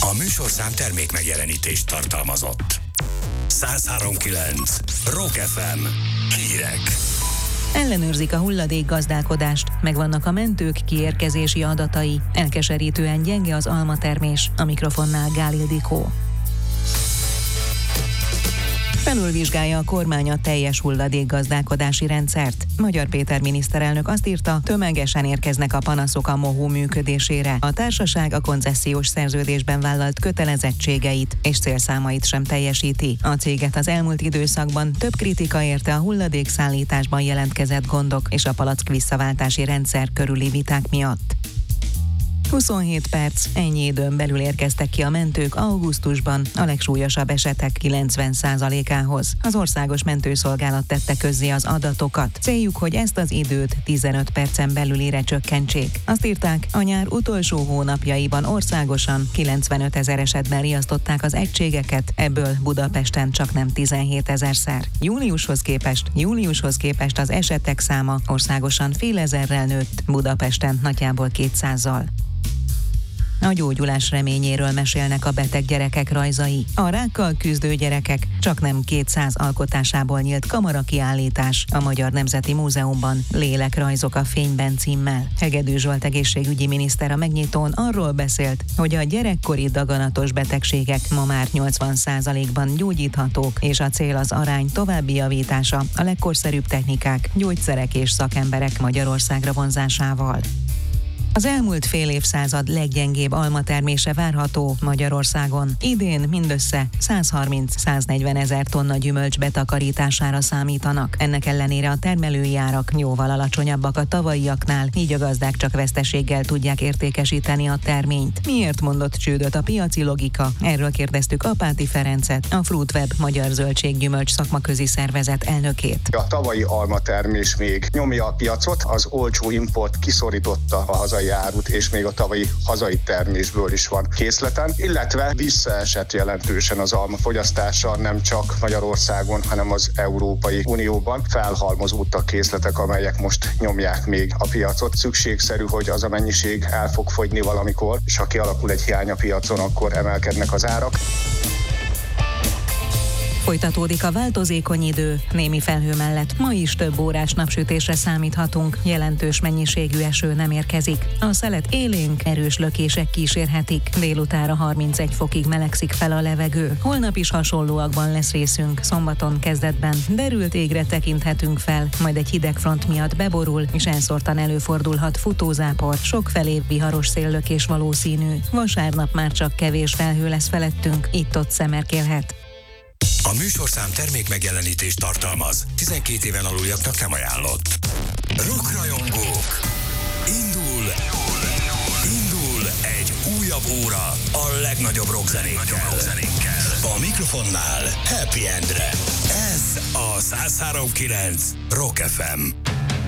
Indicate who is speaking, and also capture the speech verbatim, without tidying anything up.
Speaker 1: A műsorszám termék megjelenítést tartalmazott. száz három kilenc Rock ef em. Hírek.
Speaker 2: Ellenőrzik a hulladékgazdálkodást, megvannak a mentők kiérkezési adatai, elkeserítően gyenge az almatermés, a mikrofonnál Gál Ildikó. Felülvizsgálja a kormány a teljes hulladékgazdálkodási rendszert. Magyar Péter miniszterelnök azt írta, tömegesen érkeznek a panaszok a MOHU működésére. A társaság a koncesziós szerződésben vállalt kötelezettségeit és célszámait sem teljesíti. A céget az elmúlt időszakban több kritika érte a hulladékszállításban jelentkezett gondok és a palack visszaváltási rendszer körüli viták miatt. huszonhét perc, ennyi időn belül érkeztek ki a mentők augusztusban a legsúlyosabb esetek kilencven százalékához. Az Országos Mentőszolgálat tette közzé az adatokat. Céljuk, hogy ezt az időt tizenöt percen belülire csökkentsék. Azt írták, a nyár utolsó hónapjaiban országosan kilencvenöt ezer esetben riasztották az egységeket, ebből Budapesten csaknem tizenhét ezerszer. Júliushoz képest, júliushoz képest az esetek száma országosan fél ezerrel nőtt, Budapesten nagyjából kétszázzal. A gyógyulás reményéről mesélnek a beteg gyerekek rajzai. A rákkal küzdő gyerekek csaknem kétszáz alkotásából nyílt kamarakiállítás a Magyar Nemzeti Múzeumban, Lélekrajzok a fényben címmel. Hegedű Zsolt egészségügyi miniszter a megnyitón arról beszélt, hogy a gyerekkori daganatos betegségek ma már nyolcvan százalékban gyógyíthatók, és a cél az arány további javítása a legkorszerűbb technikák, gyógyszerek és szakemberek Magyarországra vonzásával. Az elmúlt fél évszázad leggyengébb almatermése várható Magyarországon. Idén mindössze száz harminc-száznegyven ezer tonna gyümölcs betakarítására számítanak. Ennek ellenére a termelői árak jóval alacsonyabbak a tavalyiaknál, így a gazdák csak veszteséggel tudják értékesíteni a terményt. Miért mondott csődöt a piaci logika? Erről kérdeztük Apáti Ferencet, a Fruitweb Magyar Zöldséggyümölcs szakmaközi szervezet elnökét.
Speaker 3: A tavalyi almatermés még nyomja a piacot, az olcsó import kiszorította a hazai árut, és még a tavalyi hazai termésből is van készleten, illetve visszaesett jelentősen az alma fogyasztása nem csak Magyarországon, hanem az Európai Unióban. Felhalmozódtak készletek, amelyek most nyomják még a piacot. Szükségszerű, hogy az a mennyiség el fog fogyni valamikor, és ha kialakul egy hiány a piacon, akkor emelkednek az árak.
Speaker 2: Folytatódik a változékony idő, némi felhő mellett ma is több órás napsütésre számíthatunk, jelentős mennyiségű eső nem érkezik. A szelet élénk, erős lökések kísérhetik, délutára harmincegy fokig melegszik fel a levegő. Holnap is hasonlóakban lesz részünk, szombaton kezdetben derült égre tekinthetünk fel, majd egy hideg front miatt beborul, és elszórtan előfordulhat futózápor, sokfelé viharos széllökés valószínű. Vasárnap már csak kevés felhő lesz felettünk, itt-ott szemerkélhet.
Speaker 1: A műsorszám termék megjelenítést tartalmaz. tizenkét éven aluljaknak nem ajánlott. Rockrajongók! Indul! Indul egy újabb óra a legnagyobb rockzenékkel. A mikrofonnál Happy Endre. Ez a száz három kilenc Rock ef em.